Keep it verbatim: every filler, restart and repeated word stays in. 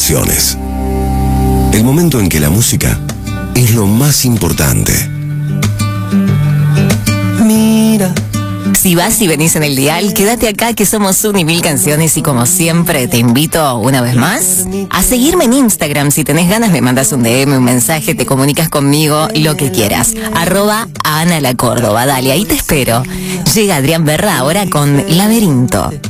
canciones. El momento en que la música es lo más importante. Mira. Si vas y venís en el dial, quédate acá que somos un y mil canciones y como siempre te invito una vez más a seguirme en Instagram. Si tenés ganas me mandas un D M, un mensaje, te comunicas conmigo, lo que quieras. Arroba a Ana la Córdoba, dale, ahí te espero. Llega Adrián Berra ahora con Laberinto.